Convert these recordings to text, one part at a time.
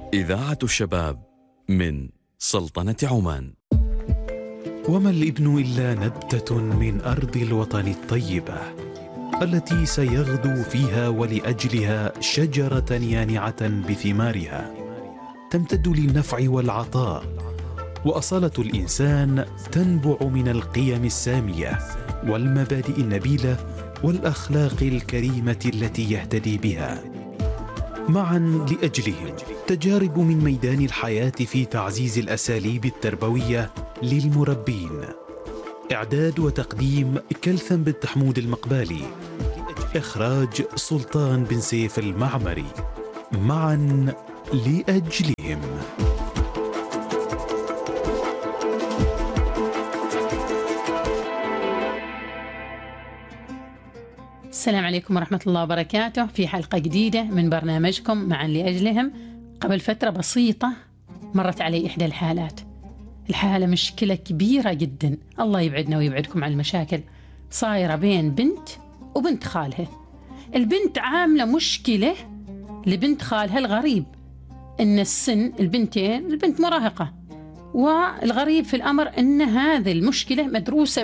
إذاعة الشباب من سلطنة عمان. وما الابن إلا نبتة من أرض الوطن الطيبة التي سيغدو فيها ولأجلها شجرة يانعة بثمارها تمتد للنفع والعطاء، وأصالة الإنسان تنبع من القيم السامية والمبادئ النبيلة والأخلاق الكريمة التي يهتدي بها. معا لأجلهم تجارب من ميدان الحياة في تعزيز الأساليب التربوية للمربين. إعداد وتقديم كلثم بنت حمود المقبالي، إخراج سلطان بن سيف المعمري. معا لأجلهم. السلام عليكم ورحمة الله وبركاته، في حلقة جديدة من برنامجكم معا لأجلهم. قبل فترة بسيطة مرت علي إحدى الحالة مشكلة كبيرة جدا، الله يبعدنا ويبعدكم عن المشاكل، صايرة بين بنت وبنت خالها. البنت عاملة مشكلة لبنت خالها. الغريب إن السن البنتين، البنت مراهقة، والغريب في الأمر إن هذه المشكلة مدروسة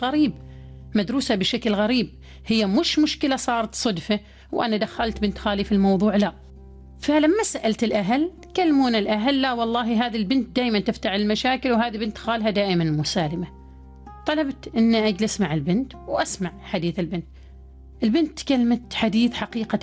بشكل غريب. هي مش مشكلة صارت صدفة وأنا دخلت بنت خالي في الموضوع، لا. فلما سألت الأهل، كلمون الأهل، لا والله هذه البنت دائما تفتعل المشاكل وهذه بنت خالها دائما مسالمة. طلبت أن أجلس مع البنت وأسمع حديث البنت كلمت حديث حقيقة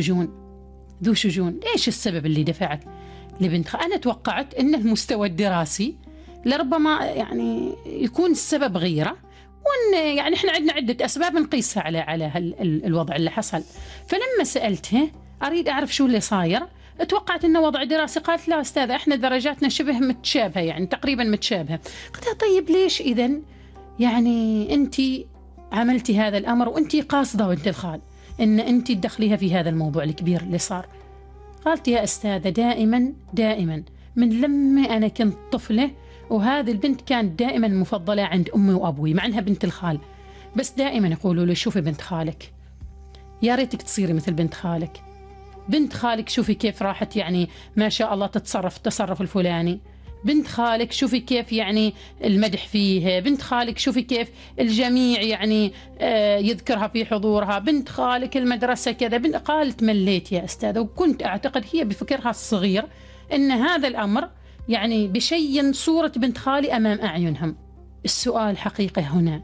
ذو شجون. إيش السبب اللي دفعك لبنت أنا توقعت أن المستوى الدراسي لربما يعني يكون السبب غيره، وأن يعني إحنا عندنا عدة أسباب نقيسها على الوضع اللي حصل. فلما سألتها أريد أعرف شو اللي صاير، اتوقعت أنه وضع دراسي. قالت لا أستاذة، إحنا درجاتنا شبه متشابهة، يعني تقريبا متشابهة. قلت طيب ليش إذن يعني أنت عملتي هذا الأمر وأنت قاصدة بنت الخال أن أنت تدخليها في هذا الموضوع الكبير اللي صار؟ قالت يا أستاذة دائما من لما أنا كنت طفلة، وهذه البنت كانت دائما مفضلة عند أمي وأبوي مع أنها بنت الخال، بس دائما يقولوا لي شوفي بنت خالك، يا ريتك تصيري مثل بنت خالك شوفي كيف راحت، يعني ما شاء الله تتصرف التصرف الفلاني. بنت خالك شوفي كيف يعني المدح فيها، بنت خالك شوفي كيف الجميع يعني يذكرها في حضورها، بنت خالك المدرسة كذا. قالت مليت يا أستاذة، وكنت أعتقد هي بفكرها الصغير أن هذا الأمر يعني بشيء صورة بنت خالي أمام أعينهم. السؤال حقيقة هنا،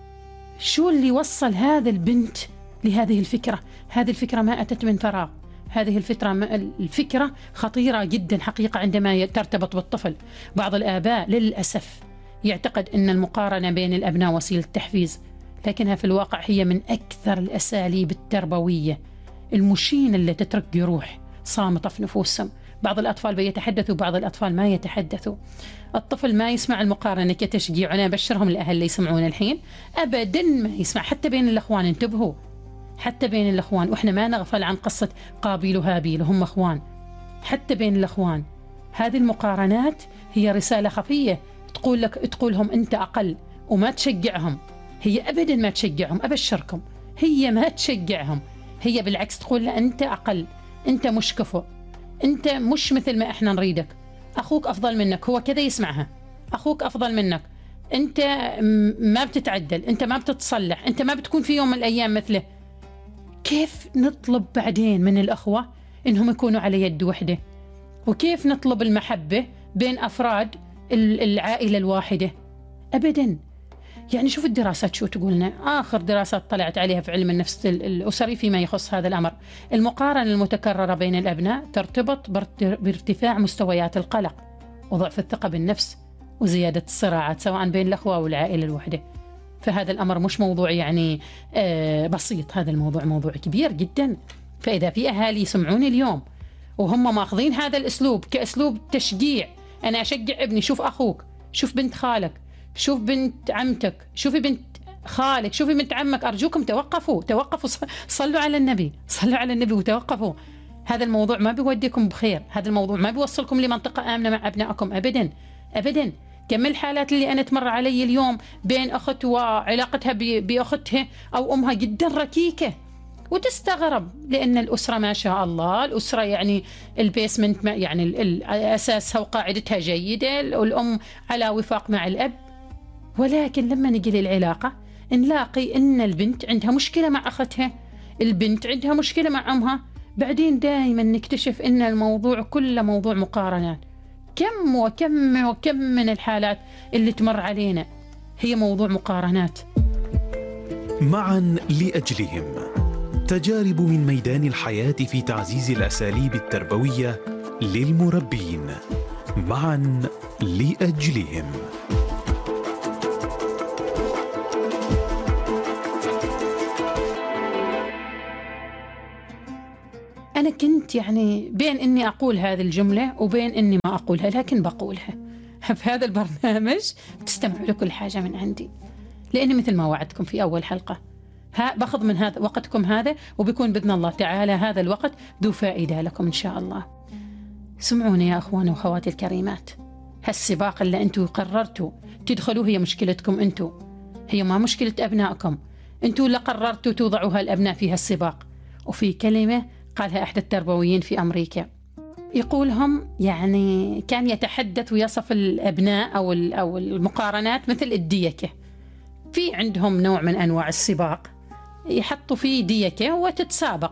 شو اللي وصل هذا البنت لهذه الفكرة؟ هذه الفكرة ما أتت من فراغ، هذه الفكرة خطيرة جدا حقيقة عندما ترتبط بالطفل. بعض الآباء للأسف يعتقد أن المقارنة بين الأبناء وسيلة تحفيز، لكنها في الواقع هي من أكثر الأساليب التربوية المشينة اللي تترك جروح صامتة في نفوسهم. بعض الأطفال بيتحدثوا، بعض الأطفال ما يتحدثوا. الطفل ما يسمع المقارنة كتشجيع، أنا أبشرهم الأهل اللي يسمعون الحين أبدا ما يسمع، حتى بين الأخوان. انتبهوا، حتى بين الأخوان، وإحنا ما نغفل عن قصة قابيل وهابيل، هم أخوان. حتى بين الأخوان هذه المقارنات هي رسالة خفية تقولهم أنت أقل، وما تشجعهم. هي أبدا ما تشجعهم، أبشركم، هي ما تشجعهم، هي بالعكس تقول لا أنت أقل، أنت مش كفؤ، أنت مش مثل ما إحنا نريدك، أخوك أفضل منك. هو كذا يسمعها، أخوك أفضل منك، أنت ما بتتعدل، أنت ما بتتصلح، أنت ما بتكون في يوم من الأيام مثله. كيف نطلب بعدين من الأخوة إنهم يكونوا على يد وحدة؟ وكيف نطلب المحبة بين أفراد العائلة الواحدة؟ أبدا. يعني شوف الدراسات شو تقولنا، آخر دراسات طلعت عليها في علم النفس الأسري فيما يخص هذا الأمر، المقارنة المتكررة بين الأبناء ترتبط بارتفاع مستويات القلق وضعف الثقة بالنفس وزيادة الصراعات سواء بين الأخوة والعائلة الواحدة. فهذا الأمر مش موضوع يعني بسيط، هذا الموضوع موضوع كبير جدا. فإذا في أهالي يسمعون اليوم وهم ماخذين هذا الأسلوب كأسلوب تشجيع، أنا أشجع ابني، شوف أخوك، شوف بنت خالك، شوف بنت عمتك، شوفي بنت خالك، شوفي بنت عمك، أرجوكم توقفوا، صلوا على النبي وتوقفوا. هذا الموضوع ما بيوديكم بخير، هذا الموضوع ما بيوصلكم لمنطقة آمنة مع أبنائكم أبدا. كم الحالات اللي أنا تمر علي اليوم بين أخت وعلاقتها بأختها أو أمها جدا ركيكة، وتستغرب لأن الأسرة ما شاء الله، الأسرة يعني البيسمنت يعني أساسها وقاعدتها جيدة، الأم على وفاق مع الأب. ولكن لما نجي للعلاقة نلاقي إن البنت عندها مشكلة مع أختها، البنت عندها مشكلة مع أمها. بعدين دائما نكتشف إن الموضوع كله موضوع مقارنات. كم وكم وكم من الحالات اللي تمر علينا هي موضوع مقارنات. معا لأجلهم، تجارب من ميدان الحياة في تعزيز الأساليب التربوية للمربين. معا لأجلهم. أنا كنت يعني بين إني أقول هذه الجملة وبين إني ما أقولها، لكن بقولها في هذا البرنامج. تستمعوا لكل حاجة من عندي، لأني مثل ما وعدتكم في أول حلقة باخذ من هذا وقتكم هذا، وبيكون بإذن الله تعالى هذا الوقت ذو فائدة لكم إن شاء الله. سمعوني يا أخواني وأخواتي الكريمات، هالسباق اللي أنتوا قررتوا تدخلوه هي مشكلتكم أنتوا، هي ما مشكلة أبنائكم. أنتوا اللي قررتوا توضعوا هالأبناء في هالسباق. وفي كلمة قالها أحد التربويين في أمريكا، يقولهم يعني كان يتحدث ويصف الأبناء أو المقارنات مثل الديكة. في عندهم نوع من أنواع السباق يحطوا فيه ديكة وتتسابق.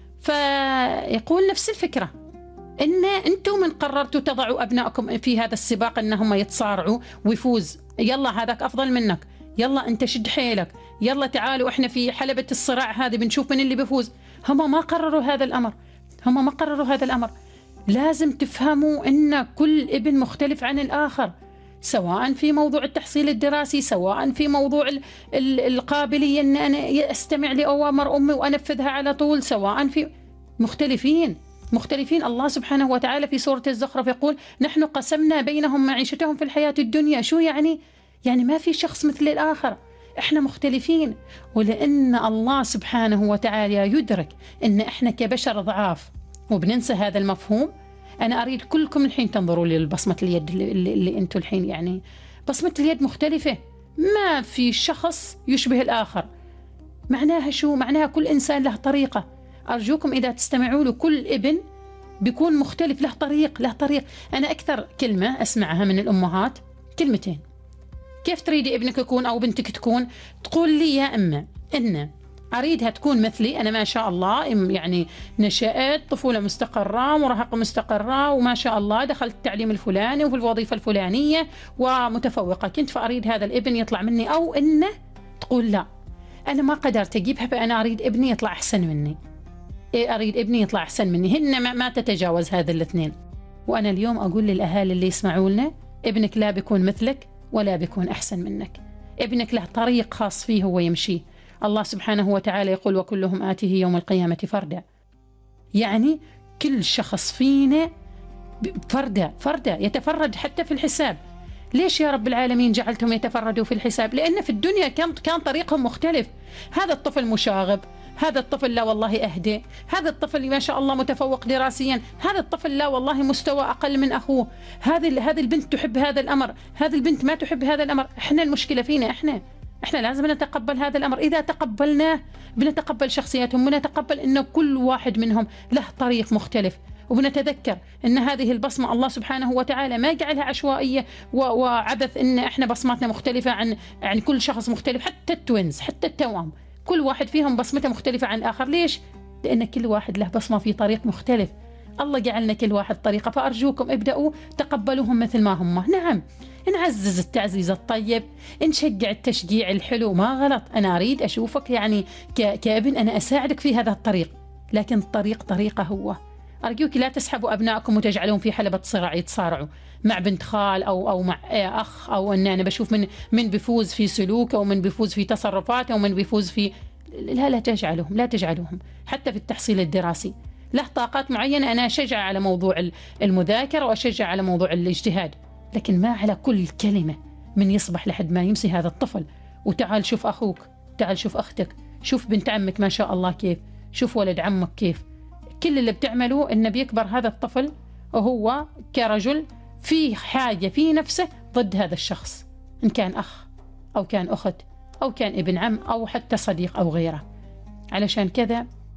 فيقول نفس الفكرة، إن أنتم من قررتوا تضعوا أبنائكم في هذا السباق أنهم يتصارعوا ويفوز، يلا هذاك أفضل منك، يلا أنت شد حيلك، يلا تعالوا إحنا في حلبة الصراع هذه بنشوف من اللي بيفوز. هم ما قرروا هذا الأمر، هم ما قرروا هذا الأمر. لازم تفهموا أن كل ابن مختلف عن الآخر، سواء في موضوع التحصيل الدراسي، سواء في موضوع القابلية أن أنا أستمع لأوامر أمي وأنفذها على طول، سواء في مختلفين. الله سبحانه وتعالى في سورة الزخرف يقول نحن قسمنا بينهم معيشتهم في الحياة الدنيا. شو يعني ما في شخص مثل الآخر، احنا مختلفين. ولأن الله سبحانه وتعالى يدرك أن احنا كبشر ضعاف وبننسى هذا المفهوم. أنا أريد كلكم الحين تنظروا للبصمة اليد اللي أنتوا الحين يعني بصمة اليد مختلفة، ما في شخص يشبه الآخر. معناها شو؟ معناها كل إنسان له طريقة. أرجوكم إذا تستمعوا له كل ابن بيكون مختلف، له طريق. أنا أكثر كلمة أسمعها من الأمهات كلمتين: كيف تريدي ابنك يكون أو بنتك تكون؟ تقول لي يا أما إن أريدها تكون مثلي أنا، ما شاء الله يعني نشأت طفولة مستقرة، مراهقة مستقرة، وما شاء الله دخلت التعليم الفلاني وفي الوظيفة الفلانية ومتفوقة كنت، فأريد هذا الابن يطلع مني. أو إنه تقول لا، أنا ما قدرت أجيبها، فأنا أريد ابني يطلع أحسن مني. أريد ابني يطلع أحسن مني. هن ما تتجاوز هذا الاثنين. وأنا اليوم أقول للأهالي اللي يسمعوا لنا، ابنك لا بيكون مثلك ولا بيكون أحسن منك. ابنك له طريق خاص فيه هو يمشي. الله سبحانه وتعالى يقول وكلهم آتيه يوم القيامة فردا. يعني كل شخص فينا فردا يتفرد حتى في الحساب. ليش يا رب العالمين جعلتهم يتفردوا في الحساب؟ لأن في الدنيا كان طريقهم مختلف. هذا الطفل مشاغب، هذا الطفل لا والله أهدى، هذا الطفل ما شاء الله متفوق دراسيا، هذا الطفل لا والله مستوى أقل من أخوه، هذه البنت تحب هذا الأمر، هذه البنت ما تحب هذا الأمر. احنا المشكلة فينا، احنا لازم نتقبل هذا الأمر. إذا تقبلناه بنتقبل شخصياتهم، ونتقبل أن كل واحد منهم له طريق مختلف، وبنتذكر أن هذه البصمة الله سبحانه وتعالى ما جعلها عشوائية وعبث، أن احنا بصماتنا مختلفة عن كل شخص مختلف. حتى التوينز، حتى التوأم، كل واحد فيهم بصمته مختلفة عن الآخر. ليش؟ لأن كل واحد له بصمة في طريق مختلف. الله جعلنا كل واحد طريقة، فأرجوكم ابدأوا تقبلوهم مثل ما هم. نعم، نعزز التعزيز الطيب، نشجع التشجيع الحلو، ما غلط. أنا أريد أشوفك يعني كابن أنا أساعدك في هذا الطريق، لكن الطريق طريقة هو. أرجوك لا تسحبوا أبنائكم وتجعلون في حلبة صراع يتصارعوا مع بنت خال أو مع أخ، أو أن أنا بشوف من بيفوز في سلوكه ومن بيفوز في تصرفاته ومن بيفوز في. لا تجعلوهم حتى في التحصيل الدراسي. له طاقات معينة، أنا أشجع على موضوع المذاكرة وأشجع على موضوع الاجتهاد، لكن ما على كل كلمة من يصبح لحد ما يمسي هذا الطفل وتعال شوف أخوك، تعال شوف أختك، شوف بنت عمك ما شاء الله كيف، شوف ولد عمك كيف. كل اللي بتعمله إنه بيكبر هذا الطفل وهو كرجل في حاجة في نفسه ضد هذا الشخص، إن كان أخ أو كان أخت أو كان ابن عم أو حتى صديق أو غيره. علشان كذا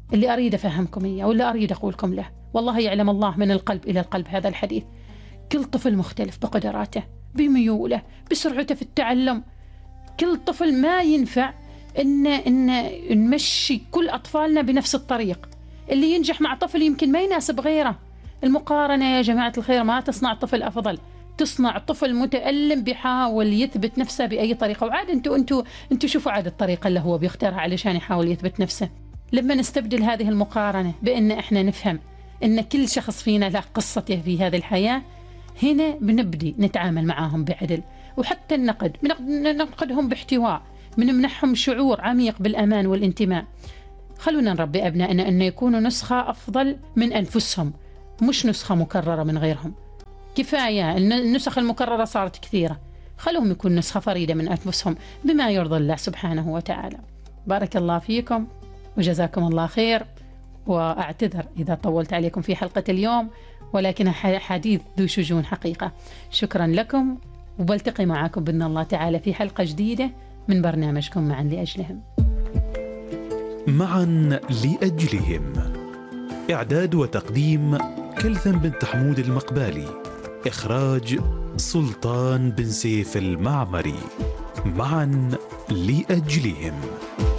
اللي أريد أفهمكم إياه واللي أريد أقولكم له. والله يعلم الله من القلب إلى القلب هذا الحديث. كل طفل مختلف بقدراته، بميوله، بسرعته في التعلم. كل طفل ما ينفع إن نمشي كل أطفالنا بنفس الطريق. اللي ينجح مع طفل يمكن ما يناسب غيره. المقارنة يا جماعة الخير ما تصنع طفل أفضل، تصنع طفل متألم بيحاول يثبت نفسه بأي طريقة. وعاد انتوا شوفوا عاد الطريقة اللي هو بيختارها علشان يحاول يثبت نفسه. لما نستبدل هذه المقارنة بأن احنا نفهم أن كل شخص فينا له قصته في هذه الحياة، هنا بنبدي نتعامل معاهم بعدل. وحتى النقد ننقدهم باحتواء، بنمنحهم شعور عميق بالأمان والانتماء. خلونا نربي أبنائنا أن يكونوا نسخة أفضل من أنفسهم، مش نسخة مكررة من غيرهم. كفاية النسخ المكررة صارت كثيرة، خلوهم يكون نسخة فريدة من أنفسهم بما يرضي الله سبحانه وتعالى. بارك الله فيكم وجزاكم الله خير. وأعتذر إذا طولت عليكم في حلقة اليوم، ولكن حديث ذو شجون حقيقة. شكرا لكم، وبلتقي معكم بإذن الله تعالى في حلقة جديدة من برنامجكم معا لأجلهم. معا لأجلهم، إعداد وتقديم كلثم بنت حمود المقبالي، إخراج سلطان بن سيف المعمري. معا لأجلهم.